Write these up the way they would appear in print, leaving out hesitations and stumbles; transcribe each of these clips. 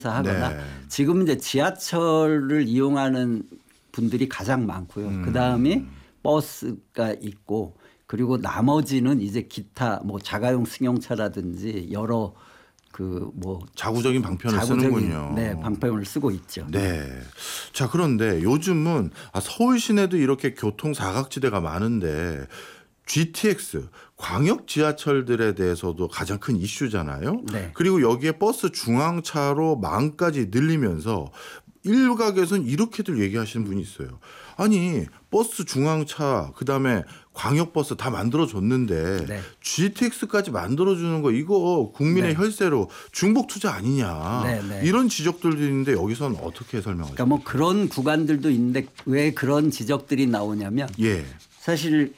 하거나 네. 지금 이제 지하철을 이용하는 분들이 가장 많고요. 그다음에 버스가 있고 그리고 나머지는 이제 기타 뭐 자가용 승용차라든지 여러 그 뭐 자구적인 방편을 쓰는군요. 네, 방편을 쓰고 있죠. 네. 자, 그런데 요즘은 서울 시내도 이렇게 교통 사각지대가 많은데 GTX 광역 지하철들에 대해서도 가장 큰 이슈잖아요. 네. 그리고 여기에 버스 중앙차로 망까지 늘리면서 일각에서는 이렇게들 얘기하시는 분이 있어요. 아니 버스 중앙차 그다음에 광역버스 다 만들어줬는데 네. GTX까지 만들어주는 거 이거 국민의 네. 혈세로 중복 투자 아니냐. 네, 네. 이런 지적들도 있는데 여기서는 어떻게 설명하세요? 그러니까 뭐 그런 구간들도 있는데 왜 그런 지적들이 나오냐면 예. 사실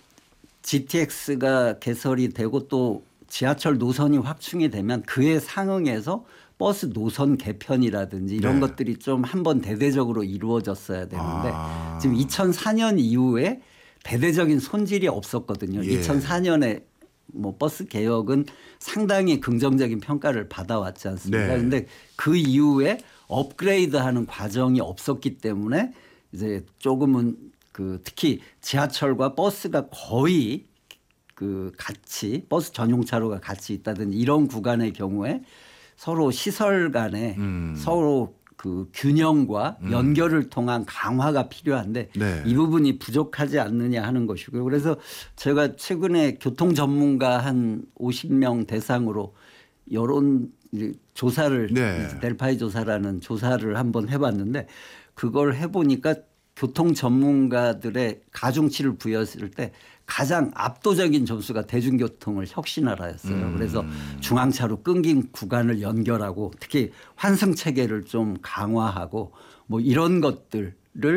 GTX가 개설이 되고 또 지하철 노선이 확충이 되면 그에 상응해서 버스 노선 개편이라든지 이런 네. 것들이 좀 한번 대대적으로 이루어졌어야 되는데 아. 지금 2004년 이후에 대대적인 손질이 없었거든요. 예. 2004년에 뭐 버스 개혁은 상당히 긍정적인 평가를 받아왔지 않습니까? 네. 그런데 그 이후에 업그레이드하는 과정이 없었기 때문에 이제 조금은 그 특히 지하철과 버스가 거의 그 같이 버스 전용차로가 같이 있다든지 이런 구간의 경우에 서로 시설 간에 서로 그 균형과 연결을 통한 강화가 필요한데 네. 이 부분이 부족하지 않느냐 하는 것이고요. 그래서 제가 최근에 교통 전문가 한 50명 대상으로 여론 조사를 네. 델파이 조사라는 조사를 한번 해봤는데 그걸 해보니까 교통 전문가들의 가중치를 부여했을 때 가장 압도적인 점수가 대중교통을 혁신하라였어요. 그래서 중앙차로 끊긴 구간을 연결하고 특히 환승 체계를 좀 강화하고 뭐 이런 것들을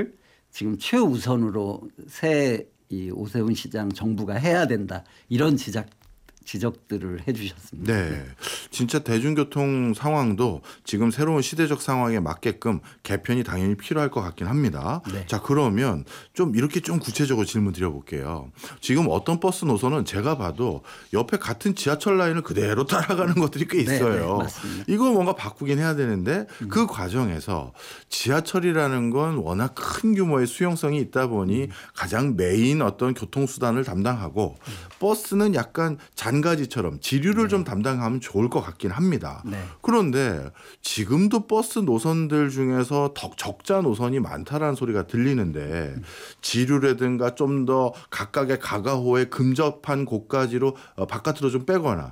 지금 최우선으로 새 이 오세훈 시장 정부가 해야 된다. 이런 지적들을 해 주셨습니다. 네. 진짜 대중교통 상황도 지금 새로운 시대적 상황에 맞게끔 개편이 당연히 필요할 것 같긴 합니다. 네. 자, 그러면 좀 이렇게 좀 구체적으로 질문 드려볼게요. 지금 어떤 버스 노선은 제가 봐도 옆에 같은 지하철 라인을 그대로 따라가는 것들이 꽤 네, 있어요. 네, 맞습니다. 이거 뭔가 바꾸긴 해야 되는데 그 과정에서 지하철이라는 건 워낙 큰 규모의 수용성이 있다 보니 가장 메인 어떤 교통수단을 담당하고 버스는 약간 잔가지처럼 지류를 좀 담당하면 좋을 것 같긴 합니다. 네. 그런데 지금도 버스 노선들 중에서 더 적자 노선이 많다라는 소리가 들리는데 지류라든가 좀 더 각각의 가가호에 근접한 곳까지로 바깥으로 좀 빼거나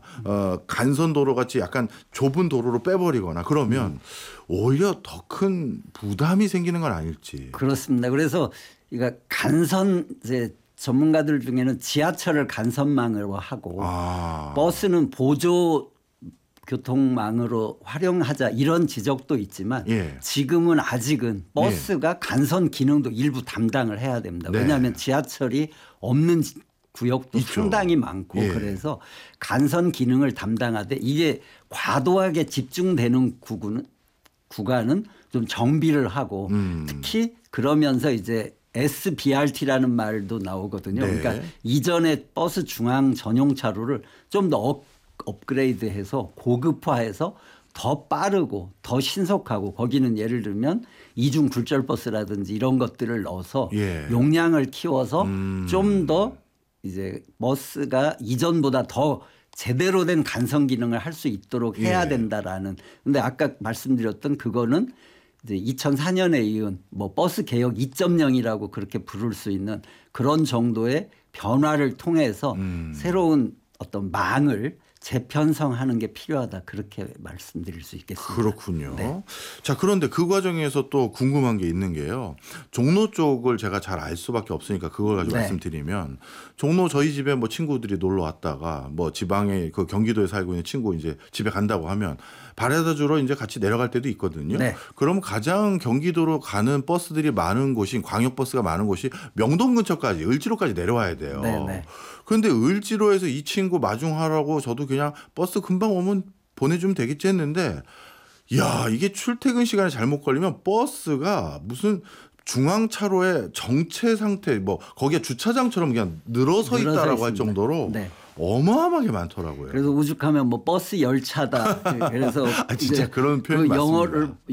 간선도로 같이 약간 좁은 도로로 빼버리거나 그러면 오히려 더 큰 부담이 생기는 건 아닐지. 그렇습니다. 그래서 그러니까 간선 이제 전문가들 중에는 지하철을 간선망으로 하고 버스는 보조 교통망으로 활용하자 이런 지적도 있지만 예. 지금은 아직은 버스가 간선 기능도 일부 담당을 해야 됩니다. 네. 왜냐하면 지하철이 없는 구역도 있죠. 상당히 많고 예. 그래서 간선 기능을 담당하되 이게 과도하게 집중되는 구간은 좀 정비를 하고 특히 그러면서 이제 SBRT라는 말도 나오거든요. 네. 그러니까 이전에 버스 중앙 전용 차로를 좀 더 업그레이드해서 고급화해서 더 빠르고 더 신속하고 거기는 예를 들면 이중 굴절 버스라든지 이런 것들을 넣어서 예. 용량을 키워서 좀 더 이제 버스가 이전보다 더 제대로 된 간선 기능을 할 수 있도록 해야 예. 된다라는. 근데 아까 말씀드렸던 그거는 이제 2004년에 이은 뭐 버스 개혁 2.0이라고 그렇게 부를 수 있는 그런 정도의 변화를 통해서 새로운 어떤 망을 재편성하는 게 필요하다 그렇게 말씀드릴 수 있겠습니다. 그렇군요. 네. 자, 그런데 그 과정에서 또 궁금한 게 있는 게요. 종로 쪽을 제가 잘 알 수밖에 없으니까 그걸 가지고 네. 말씀드리면 종로 저희 집에 뭐 친구들이 놀러 왔다가 뭐 지방에 그 경기도에 살고 있는 친구 이제 집에 간다고 하면 바래다 주러 이제 같이 내려갈 때도 있거든요. 네. 그럼 가장 경기도로 가는 버스들이 많은 곳이 광역버스가 많은 곳이 명동 근처까지 을지로까지 내려와야 돼요. 네. 그런데 을지로에서 이 친구 마중하라고 저도 그냥 버스 금방 오면 보내주면 되겠지 했는데 야, 이게 출퇴근 시간에 잘못 걸리면 버스가 무슨 중앙차로의 정체 상태 뭐 거기에 주차장처럼 그냥 늘어서 있다라고 할 있습니다. 정도로 네. 어마어마하게 많더라고요. 그래서 오죽하면 뭐 버스 열차다. 그래서 아, 진짜 이제 그런 표현이 그 영어를 맞습니다.